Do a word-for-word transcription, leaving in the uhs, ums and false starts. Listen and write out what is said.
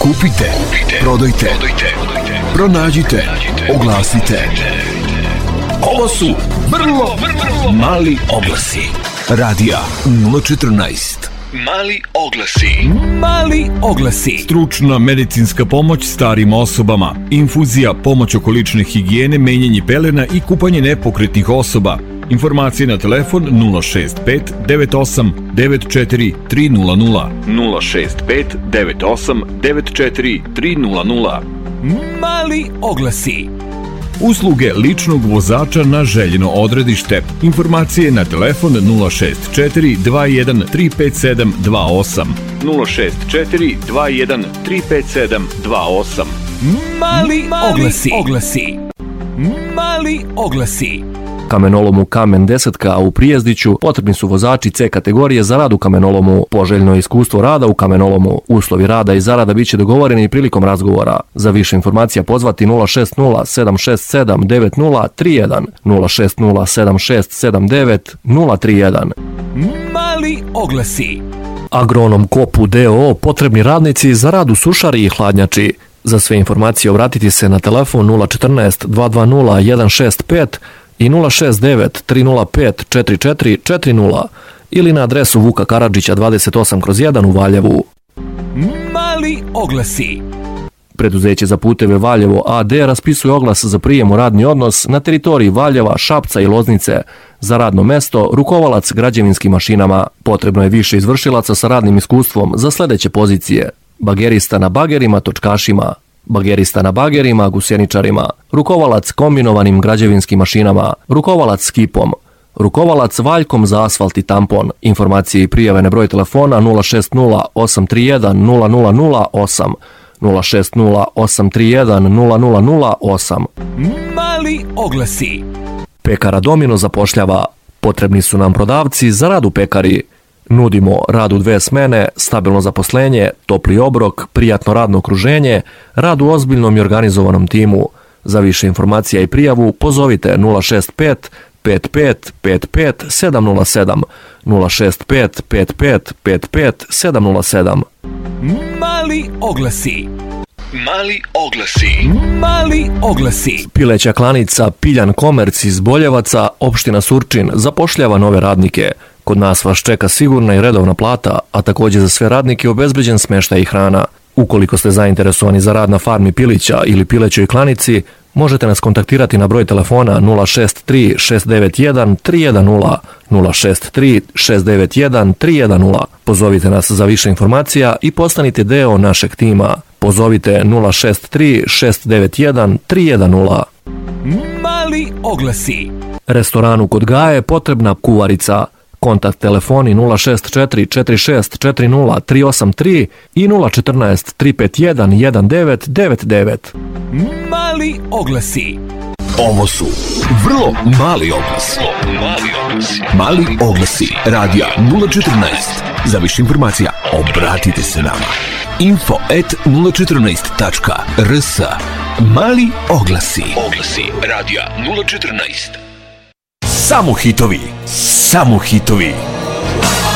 Kupite, prodajte, pronađite, oglasite. Ovo su vrlo, vrlo mali oglasi. Radija nula četrnaest. Mali oglasi. Mali oglasi. Stručna medicinska pomoć starim osobama. Infuzija, pomoć oko lične higijene, menjanje pelena i kupanje nepokretnih osoba. Informacije na telefon nula šest pet devet osam devet četiri tri nula nula. nula šest pet devet osam devet četiri tri nula nula. Mali oglasi. Usluge ličnog vozača na željeno odredište. Informacije na telefon nula šest četiri dva jedan tri pet sedam dva osam. nula šest četiri dva jedan tri pet sedam dva osam. Mali oglasi. Oglasi. Mali oglasi. Kamenolomu Kamen desetka u Prijezdiću potrebni su vozači C kategorije za rad u kamenolomu. Poželjno iskustvo rada u kamenolomu. Uslovi rada i zarada biće dogovoreni prilikom razgovora. Za više informacija pozvati nula šest nula sedam šest sedam devet nula tri jedan, nula šest nula sedam šest sedam devet nula tri jedan. Mali oglasi. Agronom Kopu d o o potrebni radnici za rad u sušari i hladnjači. Za sve informacije obratiti se na telefon nula četrnaest dva dva nula jedan šest pet i nula šest devet tri nula pet četiri četiri četiri nula ili na adresu Vuka Karadžića dvadeset osam kroz jedan u Valjevu. Mali oglasi. Preduzeće za puteve Valjevo a d raspisuje oglas za prijem u radni odnos na teritoriji Valjeva, Šapca i Loznice. Za radno mesto rukovalac građevinskim mašinama. Potrebno je više izvršilaca sa radnim iskustvom za sljedeće pozicije: bagerista na bagerima, točkašima, bagerista na bagerima, gusjeničarima, rukovalac kombinovanim građevinskim mašinama, rukovalac skipom, rukovalac valjkom za asfalt i tampon. Informacije i prijave na broj telefona nula šest nula osam tri jedan nula nula nula osam, nula šest nula osam tri jedan nula nula nula osam. Mali oglasi. Pekara Domino zapošljava. Potrebni su nam prodavci za rad u pekari. Nudimo rad u dve smene, stabilno zaposlenje, topli obrok, prijatno radno okruženje, rad u ozbiljnom i organizovanom timu. Za više informacija i prijavu pozovite nula šest pet pet pet pet pet sedam nula sedam, nula šest pet pet pet pet pet sedam nula sedam. Mali oglasi. Mali oglasi. Mali oglasi. Pileća klanica Piljan Komerc iz Boljevaca, opština Surčin, zapošljava nove radnike. Kod nas vas čeka sigurna i redovna plata, a također za sve radnike obezbeđen smještaj i hrana. Ukoliko ste zainteresovani za rad na farmi pilića ili pilećoj klanici, možete nas kontaktirati na broj telefona nula šest tri šest devet jedan tri jedan nula, nula šest tri šest devet jedan tri jedan nula. Pozovite nas za više informacija i postanite deo našeg tima. Pozovite nula šest tri šest devet jedan tri jedan nula. Mali oglasi. Restoranu kod Gaje potrebna kuvarica. Kontakt telefoni nula šest četiri četiri šest četiri nula tri osam tri i nula četrnaest tri pet jedan jedan devet devet devet. Mali oglasi. Ovo su vrlo mali oglasi. Mali oglasi. Mali oglasi. Radija nula četrnaest. Za više informacija obratite se nama. info at nula četrnaest tačka r s. Mali oglasi. Oglasi. Radija nula četrnaest. Samo hitovi. Samo hitovi.